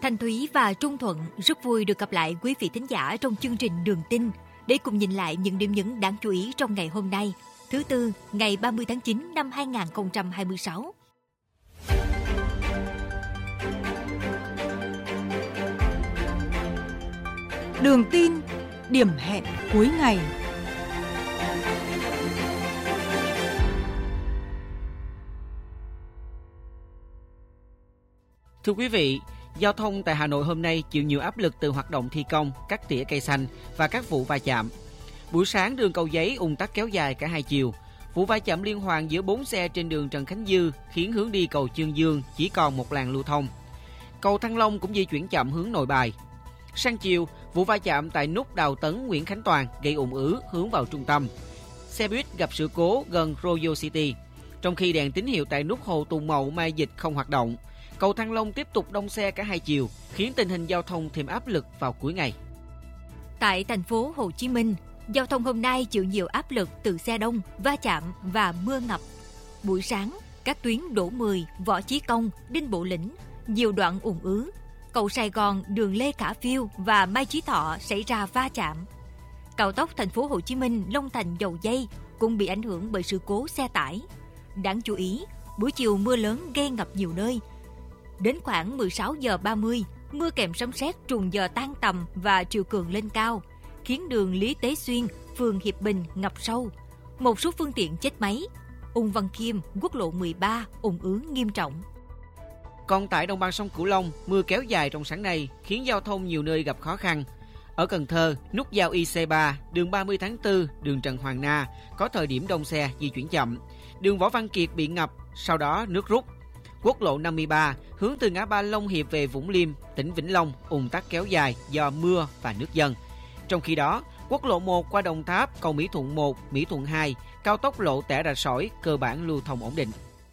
Thanh Thúy và Trung Thuận rất vui được gặp lại quý vị thính giả trong chương trình Đường Tin để cùng nhìn lại những điểm nhấn đáng chú ý trong ngày hôm nay, thứ Tư, ngày 30 tháng 9 năm 2026. Đường Tin, điểm hẹn cuối ngày. Thưa quý vị, giao thông tại Hà Nội hôm nay chịu nhiều áp lực từ hoạt động thi công, cắt tỉa cây xanh và các vụ va chạm. Buổi sáng đường Cầu Giấy ùn tắc kéo dài cả hai chiều. Vụ va chạm liên hoàn giữa 4 xe trên đường Trần Khánh Dư khiến hướng đi cầu Chương Dương chỉ còn một làn lưu thông. Cầu Thăng Long cũng di chuyển chậm hướng Nội Bài. Sang chiều, vụ va chạm tại nút Đào Tấn Nguyễn Khánh Toàn gây ùn ứ hướng vào trung tâm. Xe buýt gặp sự cố gần Royal City, trong khi đèn tín hiệu tại nút Hồ Tùng Mậu Mai Dịch không hoạt động. Cầu Thăng Long tiếp tục đông xe cả hai chiều, khiến tình hình giao thông thêm áp lực vào cuối ngày. Tại thành phố Hồ Chí Minh, giao thông hôm nay chịu nhiều áp lực từ xe đông, va chạm và mưa ngập. Buổi sáng, các tuyến Đỗ Mười, Võ Chí Công, Đinh Bộ Lĩnh, nhiều đoạn ùn ứ. Cầu Sài Gòn, đường Lê Khả Phiêu và Mai Chí Thọ xảy ra va chạm. Cao tốc thành phố Hồ Chí Minh Long Thành Dầu Giây cũng bị ảnh hưởng bởi sự cố xe tải. Đáng chú ý, buổi chiều mưa lớn gây ngập nhiều nơi. Đến khoảng 16 giờ 30, mưa kèm sấm sét trùng giờ tan tầm và triều cường lên cao, khiến đường Lý Tế Xuyên, phường Hiệp Bình ngập sâu. Một số phương tiện chết máy. Ung Văn Khiêm, quốc lộ 13 ùn ứ nghiêm trọng. Còn tại đồng bằng sông Cửu Long, mưa kéo dài trong sáng nay khiến giao thông nhiều nơi gặp khó khăn. Ở Cần Thơ, nút giao IC3, đường 30 tháng 4, đường Trần Hoàng Na có thời điểm đông xe di chuyển chậm. Đường Võ Văn Kiệt bị ngập, sau đó nước rút. Quốc lộ 53 hướng từ ngã ba Long Hiệp về Vũng Liêm, tỉnh Vĩnh Long ùn tắc kéo dài do mưa và nước dâng. Trong khi đó, quốc lộ 1 qua Đồng Tháp, cầu Mỹ Thuận 1, Mỹ Thuận 2, cao tốc Lộ Tẻ Rạch Sỏi cơ bản lưu thông ổn định.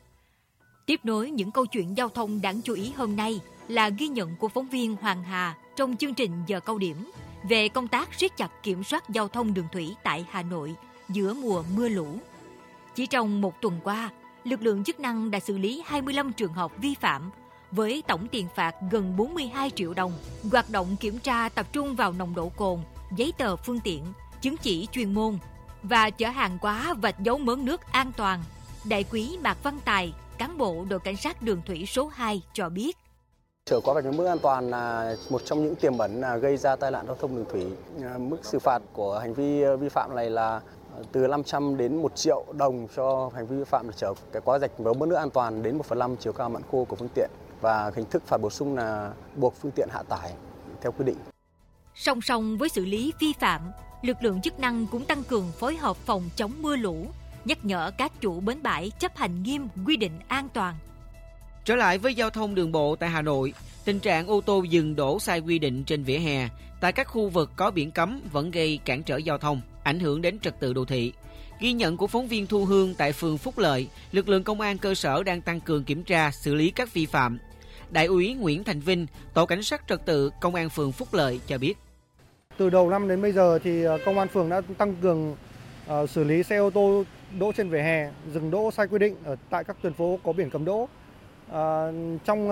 Tiếp nối những câu chuyện giao thông đáng chú ý hôm nay là ghi nhận của phóng viên Hoàng Hà trong chương trình Giờ Cao Điểm về công tác siết chặt kiểm soát giao thông đường thủy tại Hà Nội giữa mùa mưa lũ. Chỉ trong một tuần qua, lực lượng chức năng đã xử lý 25 trường hợp vi phạm với tổng tiền phạt gần 42 triệu đồng. Hoạt động kiểm tra tập trung vào nồng độ cồn, giấy tờ phương tiện, chứng chỉ chuyên môn và chở hàng quá vạch dấu mớn nước an toàn. Đại úy Mạc Văn Tài, cán bộ đội cảnh sát đường thủy số 2 cho biết. Chở quá vạch dấu mớn an toàn là một trong những tiềm ẩn gây ra tai nạn giao thông đường thủy. Mức xử phạt của hành vi vi phạm này là từ 500 đến 1 triệu đồng cho hành vi vi phạm chở cái quá vạch dấu mớn nước an toàn đến 1/5 chiều cao mặn khô của phương tiện, và hình thức phạt bổ sung là buộc phương tiện hạ tải theo quy định. Song song với xử lý vi phạm, lực lượng chức năng cũng tăng cường phối hợp phòng chống mưa lũ, nhắc nhở các chủ bến bãi chấp hành nghiêm quy định an toàn. Trở lại với giao thông đường bộ tại Hà Nội, tình trạng ô tô dừng đỗ sai quy định trên vỉa hè tại các khu vực có biển cấm vẫn gây cản trở giao thông, ảnh hưởng đến trật tự đô thị. Ghi nhận của phóng viên Thu Hương tại phường Phúc Lợi, lực lượng công an cơ sở đang tăng cường kiểm tra, xử lý các vi phạm. Đại úy Nguyễn Thành Vinh, tổ cảnh sát trật tự công an phường Phúc Lợi cho biết. Từ đầu năm đến bây giờ thì công an phường đã tăng cường xử lý xe ô tô đỗ trên vỉa hè, dừng đỗ sai quy định ở tại các tuyến phố có biển cấm đỗ. Trong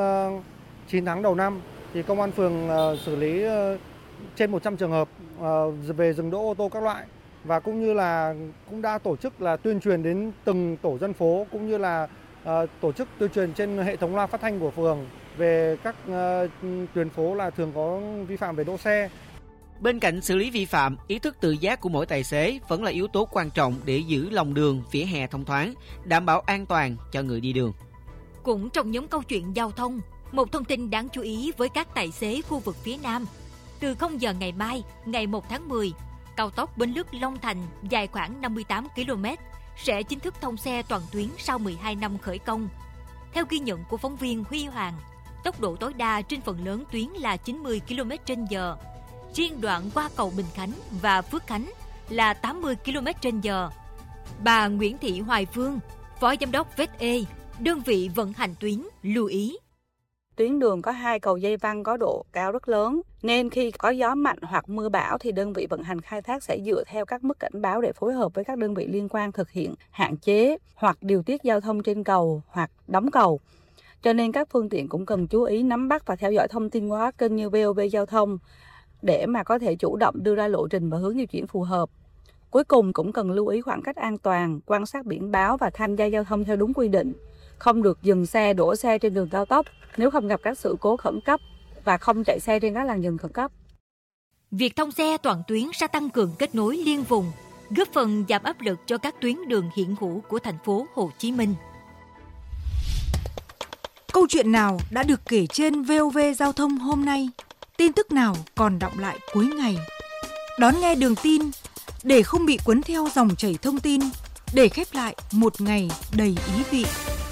9 tháng đầu năm thì công an phường xử lý trên 100 trường hợp về dừng đỗ ô tô các loại, và cũng như là cũng đã tổ chức là tuyên truyền đến từng tổ dân phố, cũng như là tổ chức tuyên truyền trên hệ thống loa phát thanh của phường về các tuyến phố là thường có vi phạm về đỗ xe. Bên cạnh xử lý vi phạm, ý thức tự giác của mỗi tài xế vẫn là yếu tố quan trọng để giữ lòng đường, vỉa hè thông thoáng, đảm bảo an toàn cho người đi đường. Cũng trong nhóm câu chuyện giao thông, một thông tin đáng chú ý với các tài xế khu vực phía Nam. Từ 0 giờ ngày mai, ngày 1 tháng 10, cao tốc Bến Lức Long Thành dài khoảng 58 km sẽ chính thức thông xe toàn tuyến sau 12 năm khởi công. Theo ghi nhận của phóng viên Huy Hoàng, tốc độ tối đa trên phần lớn tuyến là 90 km/h. Riêng đoạn qua cầu Bình Khánh và Phước Khánh là 80 km/h. Bà Nguyễn Thị Hoài Phương, Phó Giám đốc VETE, đơn vị vận hành tuyến, lưu ý. Tuyến đường có 2 cầu dây văng có độ cao rất lớn, nên khi có gió mạnh hoặc mưa bão thì đơn vị vận hành khai thác sẽ dựa theo các mức cảnh báo để phối hợp với các đơn vị liên quan thực hiện hạn chế hoặc điều tiết giao thông trên cầu hoặc đóng cầu. Cho nên các phương tiện cũng cần chú ý nắm bắt và theo dõi thông tin qua các kênh như VOV Giao thông để mà có thể chủ động đưa ra lộ trình và hướng di chuyển phù hợp. Cuối cùng cũng cần lưu ý khoảng cách an toàn, quan sát biển báo và tham gia giao thông theo đúng quy định. Không được dừng xe, đổ xe trên đường cao tốc nếu không gặp các sự cố khẩn cấp và không chạy xe trên các làn dừng khẩn cấp. Việc thông xe toàn tuyến sẽ tăng cường kết nối liên vùng, góp phần giảm áp lực cho các tuyến đường hiện hữu của thành phố Hồ Chí Minh. Câu chuyện nào đã được kể trên VOV Giao thông hôm nay? Tin tức nào còn đọng lại cuối ngày? Đón nghe Đường tin để không bị cuốn theo dòng chảy thông tin, để khép lại một ngày đầy ý vị.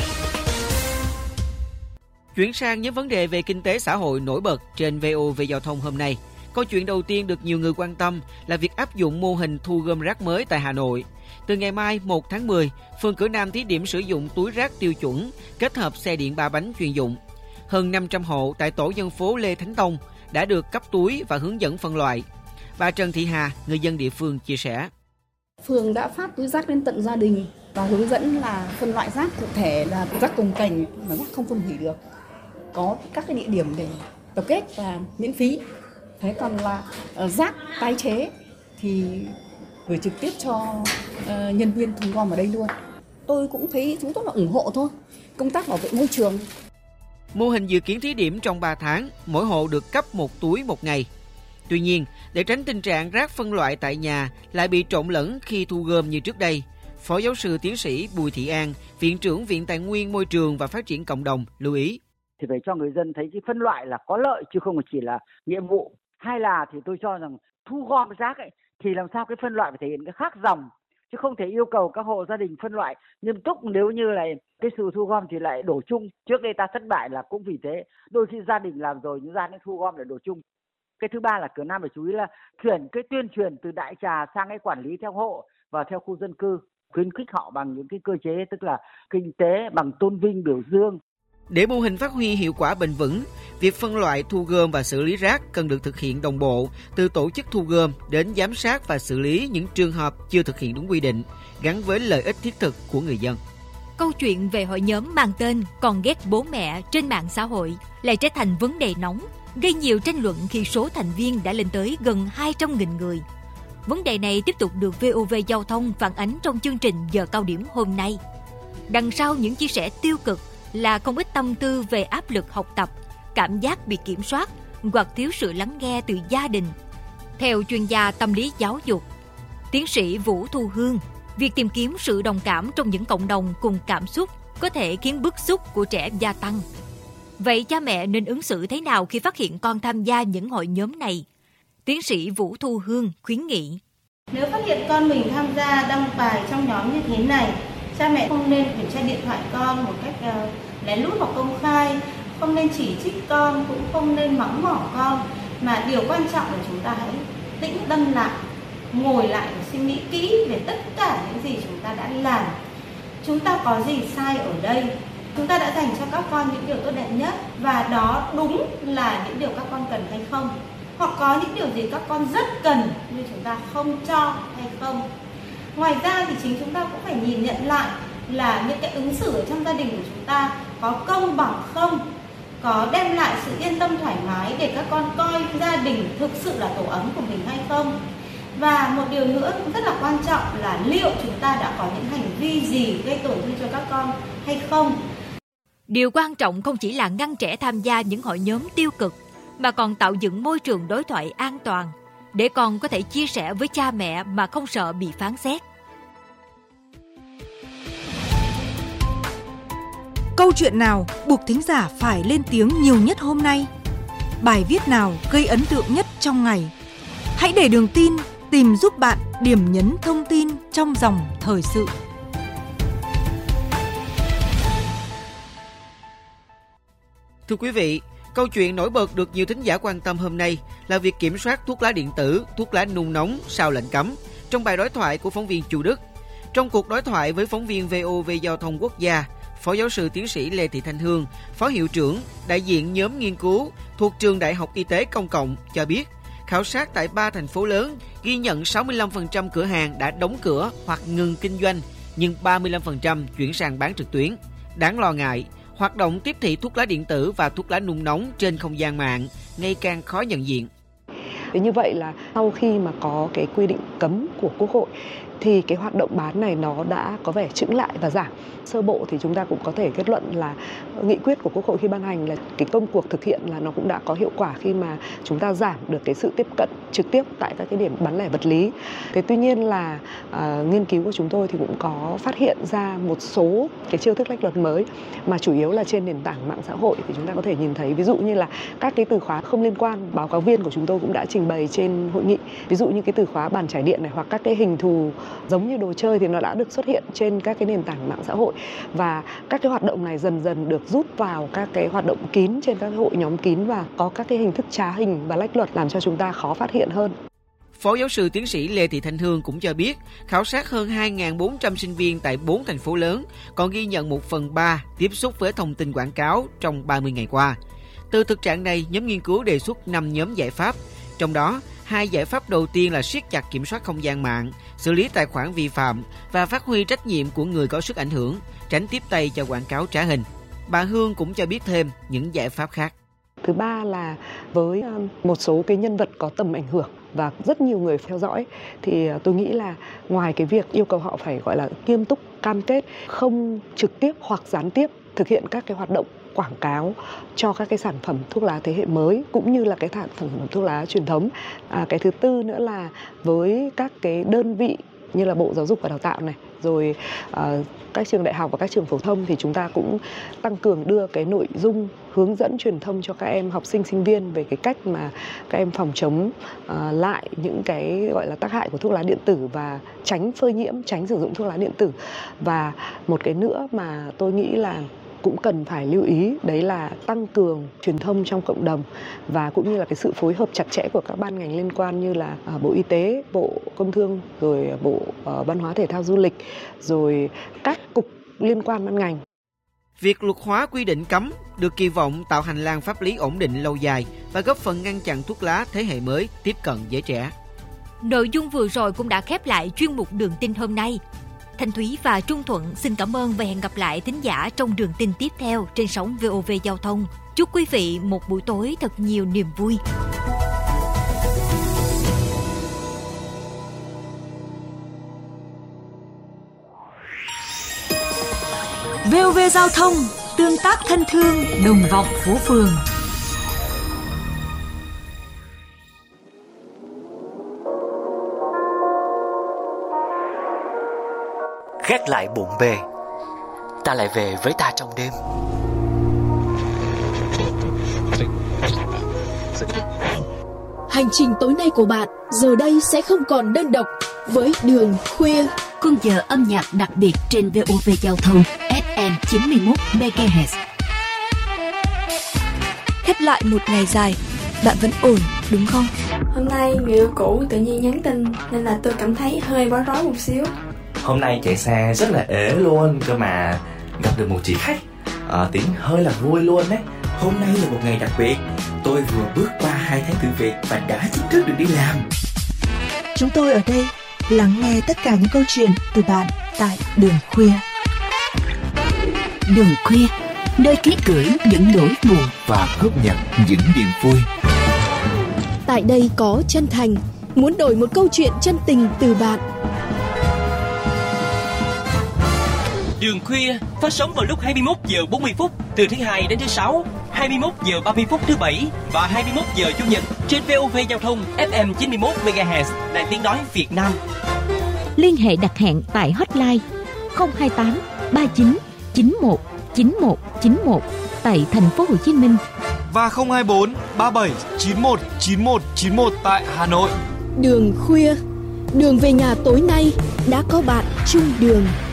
Chuyển sang những vấn đề về kinh tế xã hội nổi bật trên VOV Giao thông hôm nay. Câu chuyện đầu tiên được nhiều người quan tâm là việc áp dụng mô hình thu gom rác mới tại Hà Nội. Từ ngày mai 1 tháng 10, phường Cửa Nam thí điểm sử dụng túi rác tiêu chuẩn kết hợp xe điện 3 bánh chuyên dụng. Hơn 500 hộ tại tổ dân phố Lê Thánh Tông đã được cấp túi và hướng dẫn phân loại. Bà Trần Thị Hà, người dân địa phương chia sẻ. Phường đã phát túi rác đến tận gia đình và hướng dẫn là phân loại rác cụ thể là rác cồng kềnh và rác không phân hủy được. Có các cái địa điểm để tập kết và miễn phí. Thế còn là rác tái chế thì gửi trực tiếp cho nhân viên thu gom ở đây luôn. Tôi cũng thấy chúng tôi là ủng hộ thôi. Công tác bảo vệ môi trường. Mô hình dự kiến thí điểm trong 3 tháng, mỗi hộ được cấp một túi một ngày. Tuy nhiên, để tránh tình trạng rác phân loại tại nhà lại bị trộn lẫn khi thu gom như trước đây, Phó giáo sư tiến sĩ Bùi Thị An, Viện trưởng Viện Tài nguyên Môi trường và Phát triển Cộng đồng lưu ý. Thì phải cho người dân thấy cái phân loại là có lợi chứ không chỉ là nhiệm vụ. Hay là thì tôi cho rằng thu gom rác ấy, thì làm sao cái phân loại phải thể hiện cái khác dòng. Chứ không thể yêu cầu các hộ gia đình phân loại nghiêm túc, nếu như là cái sự thu gom thì lại đổ chung. Trước đây ta thất bại là cũng vì thế. Đôi khi gia đình làm rồi nhưng gia đình thu gom lại đổ chung. Cái thứ ba là Cửa Nam phải chú ý là chuyển cái tuyên truyền từ đại trà sang cái quản lý theo hộ và theo khu dân cư. Khuyến khích họ bằng những cái cơ chế tức là kinh tế, bằng tôn vinh, biểu dương. Để mô hình phát huy hiệu quả bền vững, việc phân loại, thu gom và xử lý rác cần được thực hiện đồng bộ, từ tổ chức thu gom đến giám sát và xử lý những trường hợp chưa thực hiện đúng quy định, gắn với lợi ích thiết thực của người dân. Câu chuyện về hội nhóm mang tên Con ghét bố mẹ trên mạng xã hội lại trở thành vấn đề nóng, gây nhiều tranh luận khi số thành viên đã lên tới gần 200.000 người. Vấn đề này tiếp tục được VOV Giao thông phản ánh trong chương trình Giờ cao điểm hôm nay. Đằng sau những chia sẻ tiêu cực là không ít tâm tư về áp lực học tập, cảm giác bị kiểm soát hoặc thiếu sự lắng nghe từ gia đình. Theo chuyên gia tâm lý giáo dục, tiến sĩ Vũ Thu Hương, việc tìm kiếm sự đồng cảm trong những cộng đồng cùng cảm xúc có thể khiến bức xúc của trẻ gia tăng. Vậy cha mẹ nên ứng xử thế nào khi phát hiện con tham gia những hội nhóm này? Tiến sĩ Vũ Thu Hương khuyến nghị. Nếu phát hiện con mình tham gia đăng bài trong nhóm như thế này, cha mẹ không nên kiểm tra điện thoại con một cách lén lút hoặc công khai, không nên chỉ trích con, cũng không nên mắng mỏ con, mà điều quan trọng là chúng ta hãy tĩnh tâm lại, ngồi lại và suy nghĩ kỹ về tất cả những gì chúng ta đã làm. Chúng ta có gì sai ở đây? Chúng ta đã dành cho các con những điều tốt đẹp nhất và đó đúng là những điều các con cần hay không? Hoặc có những điều gì các con rất cần nhưng chúng ta không cho hay không? Ngoài ra thì chính chúng ta cũng phải nhìn nhận lại là những cái ứng xử ở trong gia đình của chúng ta có công bằng không? Có đem lại sự yên tâm thoải mái để các con coi gia đình thực sự là tổ ấm của mình hay không? Và một điều nữa cũng rất là quan trọng là liệu chúng ta đã có những hành vi gì gây tổn thương cho các con hay không? Điều quan trọng không chỉ là ngăn trẻ tham gia những hội nhóm tiêu cực, mà còn tạo dựng môi trường đối thoại an toàn, để con có thể chia sẻ với cha mẹ mà không sợ bị phán xét. Câu chuyện nào buộc thính giả phải lên tiếng nhiều nhất hôm nay? Bài viết nào gây ấn tượng nhất trong ngày? Hãy để Đường tin tìm giúp bạn điểm nhấn thông tin trong dòng thời sự. Thưa quý vị, câu chuyện nổi bật được nhiều thính giả quan tâm hôm nay là việc kiểm soát thuốc lá điện tử, thuốc lá nung nóng sau lệnh cấm trong bài đối thoại của phóng viên Chu Đức. Trong cuộc đối thoại với phóng viên VOV Giao thông Quốc gia, Phó giáo sư tiến sĩ Lê Thị Thanh Hương, Phó hiệu trưởng, đại diện nhóm nghiên cứu thuộc Trường Đại học Y tế Công cộng cho biết, khảo sát tại 3 thành phố lớn ghi nhận 65% cửa hàng đã đóng cửa hoặc ngừng kinh doanh, nhưng 35% chuyển sang bán trực tuyến. Đáng lo ngại, Hoạt động tiếp thị thuốc lá điện tử và thuốc lá nung nóng trên không gian mạng ngày càng khó nhận diện. Như vậy là sau khi mà có cái quy định cấm của Quốc hội thì cái hoạt động bán này nó đã có vẻ chững lại và giảm. Sơ bộ thì chúng ta cũng có thể kết luận là nghị quyết của Quốc hội khi ban hành là cái công cuộc thực hiện là nó cũng đã có hiệu quả khi mà chúng ta giảm được cái sự tiếp cận trực tiếp tại các cái điểm bán lẻ vật lý. Thế tuy nhiên là nghiên cứu của chúng tôi thì cũng có phát hiện ra một số cái chiêu thức lách luật mới mà chủ yếu là trên nền tảng mạng xã hội, thì chúng ta có thể nhìn thấy ví dụ như là các cái từ khóa không liên quan. Báo cáo viên của chúng tôi cũng đã trình bày trên hội nghị, ví dụ như cái từ khóa bàn chải điện này hoặc các cái hình thù giống như đồ chơi thì nó đã được xuất hiện trên các cái nền tảng mạng xã hội, và các cái hoạt động này dần dần được rút vào các cái hoạt động kín trên các hội nhóm kín và có các cái hình thức trá hình và lách luật làm cho chúng ta khó phát hiện hơn. Phó giáo sư tiến sĩ Lê Thị Thanh Hương cũng cho biết, khảo sát hơn 2.400 sinh viên tại 4 thành phố lớn, còn ghi nhận 1/3 tiếp xúc với thông tin quảng cáo trong 30 ngày qua. Từ thực trạng này, nhóm nghiên cứu đề xuất 5 nhóm giải pháp, trong đó 2 giải pháp đầu tiên là siết chặt kiểm soát không gian mạng, xử lý tài khoản vi phạm và phát huy trách nhiệm của người có sức ảnh hưởng, tránh tiếp tay cho quảng cáo trá hình. Bà Hương cũng cho biết thêm những giải pháp khác. Thứ ba là với một số cái nhân vật có tầm ảnh hưởng và rất nhiều người theo dõi thì tôi nghĩ là ngoài cái việc yêu cầu họ phải gọi là nghiêm túc, cam kết không trực tiếp hoặc gián tiếp thực hiện các cái hoạt động quảng cáo cho các cái sản phẩm thuốc lá thế hệ mới cũng như là cái sản phẩm thuốc lá truyền thống. Cái thứ tư nữa là với các cái đơn vị như là Bộ Giáo dục và Đào tạo này, rồi các trường đại học và các trường phổ thông thì chúng ta cũng tăng cường đưa cái nội dung hướng dẫn truyền thông cho các em học sinh sinh viên về cái cách mà các em phòng chống lại những cái gọi là tác hại của thuốc lá điện tử và tránh phơi nhiễm, tránh sử dụng thuốc lá điện tử. Và một cái nữa mà tôi nghĩ là cũng cần phải lưu ý đấy là tăng cường truyền thông trong cộng đồng và cũng như là cái sự phối hợp chặt chẽ của các ban ngành liên quan như là Bộ Y tế, Bộ Công Thương, rồi Bộ Văn hóa Thể thao Du lịch, rồi các cục liên quan ban ngành. Việc luật hóa quy định cấm được kỳ vọng tạo hành lang pháp lý ổn định lâu dài và góp phần ngăn chặn thuốc lá thế hệ mới tiếp cận giới trẻ. Nội dung vừa rồi cũng đã khép lại chuyên mục Đường tin hôm nay. Thanh Thúy và Trung Thuận xin cảm ơn và hẹn gặp lại thính giả trong đường tin tiếp theo trên sóng VOV Giao thông. Chúc quý vị một buổi tối thật nhiều niềm vui. VOV Giao thông, tương tác thân thương, đồng vọng phố phường. Gác lại bộn bề, ta lại về với ta trong đêm. Hành trình tối nay của bạn giờ đây sẽ không còn đơn độc với Đường Khuya. Khung giờ âm nhạc đặc biệt trên VOV Giao thông FM 91 MHz. Khép lại một ngày dài, bạn vẫn ổn đúng không? Hôm nay người yêu cũ tự nhiên nhắn tin nên là tôi cảm thấy hơi bối rối một xíu. Hôm nay chạy xe rất là ế luôn cơ mà gặp được một chị khách, tính hơi là vui luôn đấy. Hôm nay là một ngày đặc biệt, tôi vừa bước qua 2 tháng thử việc và đã chính thức được đi làm. Chúng tôi ở đây lắng nghe tất cả những câu chuyện từ bạn tại Đường Khuya. Đường Khuya, nơi ký gửi những nỗi buồn và góp nhặt những niềm vui. Tại đây có chân thành, muốn đổi một câu chuyện chân tình từ bạn. Đường Khuya phát sóng vào lúc 21 giờ 40 phút từ thứ Hai đến thứ Sáu, 21 giờ 30 phút thứ Bảy và 21 giờ Chủ nhật trên VOV Giao thông FM 91 MHz, Đài Tiếng nói Việt Nam. Liên hệ đặt hẹn tại hotline 028 39 91 91 91 tại thành phố Hồ Chí Minh và 024 37 91 91 91 tại Hà Nội. Đường Khuya, đường về nhà tối nay đã có bạn chung đường.